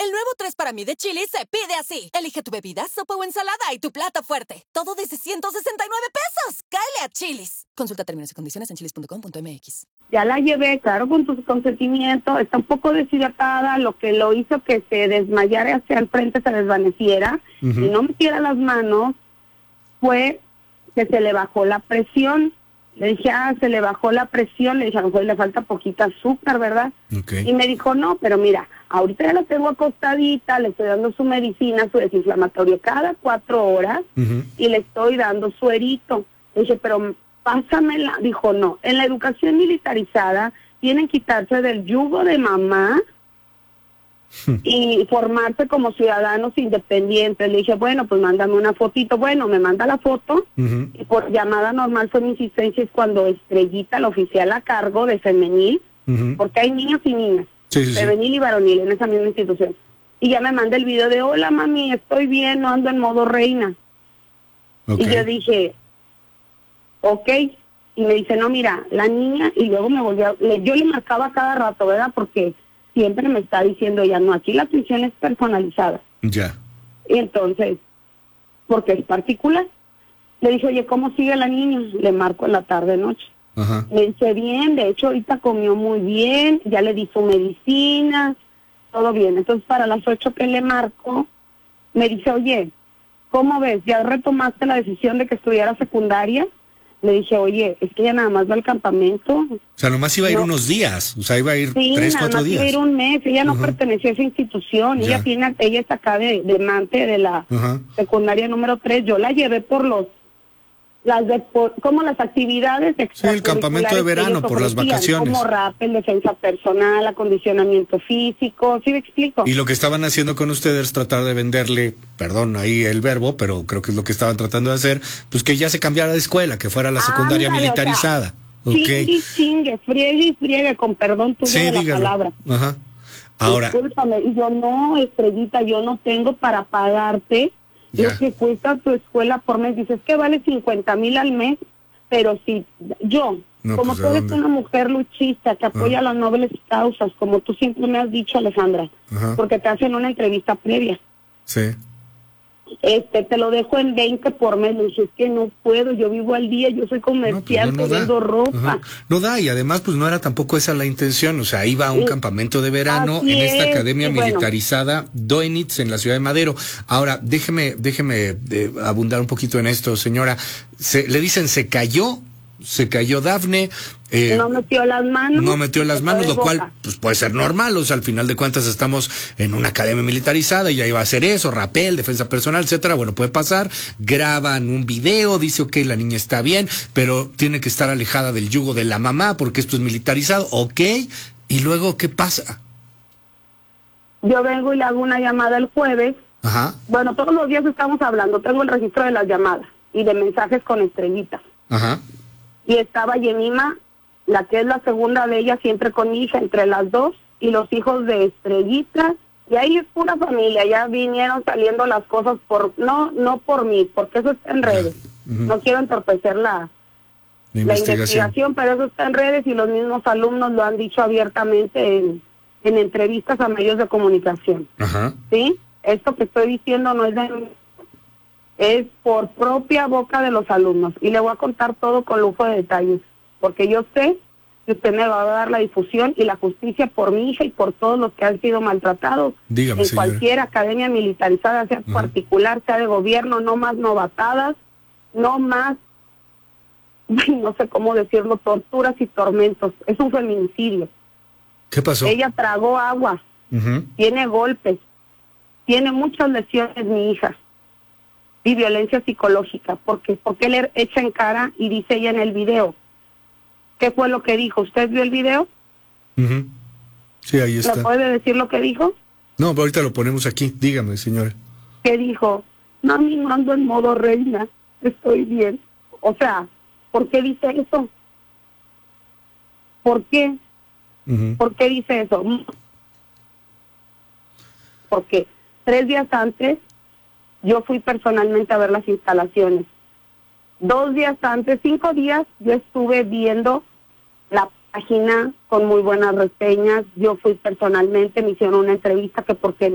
El nuevo 3 para mí de Chili's se pide así. Elige tu bebida, sopa o ensalada y tu plato fuerte. Todo desde 169 pesos. ¡Cáele a Chili's! Consulta términos y condiciones en chilis.com.mx. Ya la llevé, claro, con tu consentimiento. Está un poco deshidratada, lo que lo hizo que se desmayara hacia el frente, se desvaneciera y no metiera las manos, fue que se le bajó la presión. Le dije, se le bajó la presión. Le dije, a lo mejor le falta poquita azúcar, ¿verdad? Okay. Y me dijo, no, pero mira, ahorita ya la tengo acostadita, le estoy dando su medicina, su desinflamatorio cada 4 horas y le estoy dando suerito. Le dije, pero pásamela. Dijo, no, en la educación militarizada tienen que quitarse del yugo de mamá y formarse como ciudadanos independientes. Le dije, bueno, pues mándame una fotito. Bueno, me manda la foto y por llamada normal fue mi insistencia, es cuando Estrellita, la oficial a cargo de femenil, porque hay niños y niñas, femenil y varonil en esa misma institución. Y ya me manda el video de, hola mami, estoy bien, no ando en modo reina. Y yo dije, ok. Y me dice, no, mira, la niña, y luego me volvió, yo le marcaba cada rato, ¿verdad? Porque siempre me está diciendo ella, no, aquí la atención es personalizada. Ya. Y entonces, porque es particular. Le dije, oye, ¿cómo sigue la niña? Le marco en la tarde-noche. Me dice, bien, de hecho ahorita comió muy bien, ya le di su medicina, todo bien. Entonces, para las 8 que le marco, me dice, oye, ¿cómo ves? ¿Ya retomaste la decisión de que estudiara secundaria? Le dije, oye, es que ella nada más va al campamento. O sea, nomás iba a ir unos días, o sea, iba a ir 3, 4 días. Iba a ir un mes, ella no pertenecía a esa institución, ella es acá de Mante, de la secundaria número 3, yo la llevé por como las actividades extracurriculares. Sí, el campamento de verano, por las vacaciones. Como rappel, defensa personal, acondicionamiento físico, ¿sí me explico? Y lo que estaban haciendo con ustedes es tratar de venderle, perdón ahí el verbo, pero creo que es lo que estaban tratando de hacer, pues que ya se cambiara de escuela, que fuera la secundaria militarizada. O sea, chingue, friegue, con perdón tuyo de la palabra. Ahora. Discúlpame, y yo no, Estrellita, yo no tengo para pagarte lo que cuesta tu escuela por mes. Dices que vale 50,000 al mes, pero si yo, como tú eres una mujer luchista que apoya las nobles causas, como tú siempre me has dicho, Alejandra, porque te hacen una entrevista previa. Sí. Te lo dejo en 20 por mes. Le dije, es que no puedo, yo vivo al día, yo soy comerciante, vendo ropa. No da, y además pues no era tampoco esa la intención, o sea, iba a un campamento de verano en esta academia militarizada Doenitz en la ciudad de Madero. Ahora, déjeme abundar un poquito en esto, señora. Le dicen, se cayó Dafne. No metió las manos. Lo cual pues puede ser normal, o sea, al final de cuentas estamos en una academia militarizada y ya iba a hacer eso, rappel, defensa personal, etcétera. Bueno, puede pasar, graban un video, dice, ok, la niña está bien, pero tiene que estar alejada del yugo de la mamá porque esto es militarizado, ok, y luego, ¿qué pasa? Yo vengo y le hago una llamada el jueves. Bueno, todos los días estamos hablando, tengo el registro de las llamadas y de mensajes con Estrellita. Y estaba Yemima, la que es la segunda de ella, siempre con mi hija, entre las dos, y los hijos de Estrellita, y ahí es pura familia, ya vinieron saliendo las cosas no por mí, porque eso está en redes. No quiero entorpecer la investigación, pero eso está en redes y los mismos alumnos lo han dicho abiertamente en entrevistas a medios de comunicación. ¿Sí? Esto que estoy diciendo no es es por propia boca de los alumnos, y le voy a contar todo con lujo de detalles, porque yo sé que usted me va a dar la difusión y la justicia por mi hija y por todos los que han sido maltratados. Dígame, en cualquier academia militarizada, sea particular, sea de gobierno, no más novatadas, no más, no sé cómo decirlo, torturas y tormentos. Es un feminicidio. ¿Qué pasó? Ella tragó agua, tiene golpes, tiene muchas lesiones mi hija, y violencia psicológica, porque le echa en cara y dice ella en el video. ¿Qué fue lo que dijo? ¿Usted vio el video? Sí, ahí está. ¿Me puede decir lo que dijo? No, pero ahorita lo ponemos aquí, dígame, señora. ¿Qué dijo? No, no ando en modo reina, estoy bien. O sea, ¿por qué dice eso? ¿Por qué? ¿Por qué dice eso? Porque 3 días antes yo fui personalmente a ver las instalaciones. 2 días antes, 5 días, yo estuve viendo la página con muy buenas reseñas. Yo fui personalmente, me hicieron una entrevista que porque